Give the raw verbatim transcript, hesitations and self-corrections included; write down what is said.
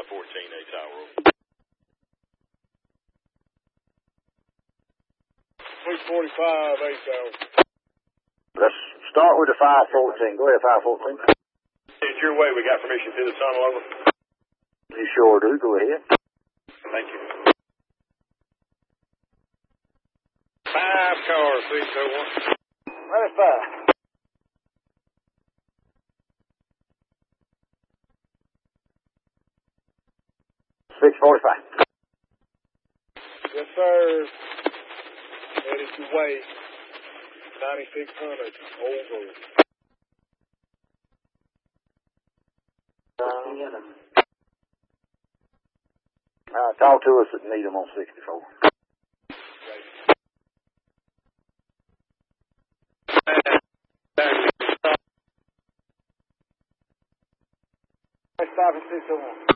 fourteen, A Tower. three forty-five, A Tower. Let's start with the five fourteen. Go ahead, five fourteen. It's your way. We got permission through the tunnel, over. You sure do. Go ahead. Thank you. Five cars, six oh one. Where's five? six forty-five. Yes, sir. Headed your way. ninety-six hundred. Over. Uh, talk to us at Needham on sixty-four. Five and six oh one.